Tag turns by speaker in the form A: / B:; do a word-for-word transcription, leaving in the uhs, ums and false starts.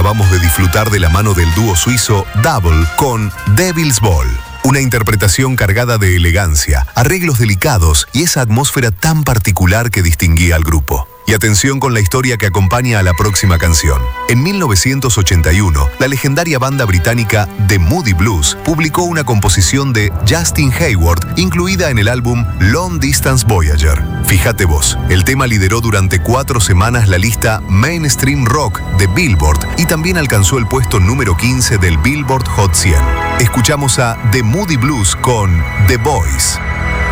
A: acabamos de disfrutar de la mano del dúo suizo Double con Devil's Ball. Una interpretación cargada de elegancia, arreglos delicados y esa atmósfera tan particular que distinguía al grupo. Y atención con la historia que acompaña a la próxima canción. En mil novecientos ochenta y uno, la legendaria banda británica The Moody Blues publicó una composición de Justin Hayward incluida en el álbum Long Distance Voyager. Fíjate vos, el tema lideró durante cuatro semanas la lista Mainstream Rock de Billboard y también alcanzó el puesto número quince del Billboard Hot cien. Escuchamos a The Moody Blues con The Boys.